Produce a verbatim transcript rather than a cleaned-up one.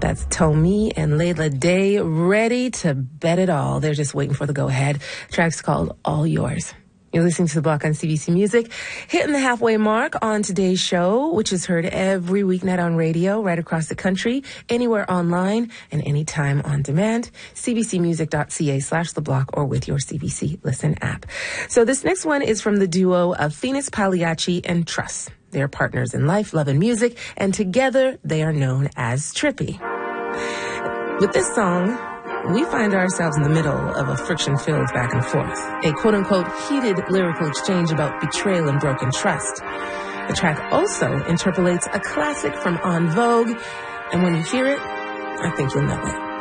That's Tommy and Layla Day, ready to bet it all. They're just waiting for the go-ahead. Track's called All Yours. You're listening to The Block on C B C Music, hitting the halfway mark on today's show, which is heard every weeknight on radio right across the country, anywhere online, and anytime on demand. cbcmusic.ca slash The Block or with your C B C Listen app. So this next one is from the duo of Phoenix Pagliacci and Truss. They're partners in life, love, and music, and together they are known as Trippy. With this song, we find ourselves in the middle of a friction-filled back and forth, a quote-unquote heated lyrical exchange about betrayal and broken trust. The track also interpolates a classic from En Vogue, and when you hear it, I think you'll know it.